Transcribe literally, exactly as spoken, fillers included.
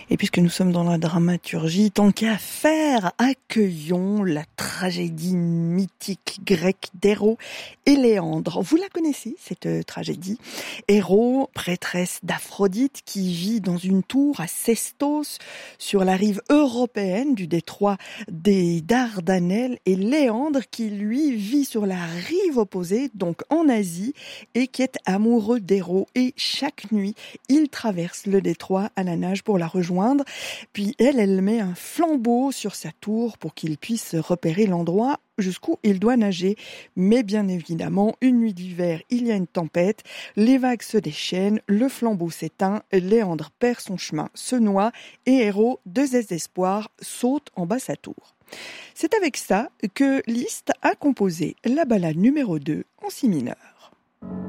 Et puisque nous sommes dans la dramaturgie, tant qu'à faire, accueillons la tragédie mythique grecque d'Héro et Léandre. Vous la connaissez, cette tragédie? Héro, prêtresse d'Aphrodite, qui vit dans une tour à Sestos, sur la rive européenne du détroit des Dardanelles, et Léandre, qui lui vit sur la rive opposée, donc en Asie, et qui est amoureux d'Héro. Et chaque nuit, il traverse le détroit à la nage pour la rejoindre. Puis elle, elle met un flambeau sur sa tour pour qu'il puisse repérer l'endroit jusqu'où il doit nager. Mais bien évidemment, une nuit d'hiver, il y a une tempête, les vagues se déchaînent, le flambeau s'éteint, Léandre perd son chemin, se noie, et Héro, de désespoir, saute en bas sa tour. C'est avec ça que Liszt a composé la ballade numéro deux en si mineur.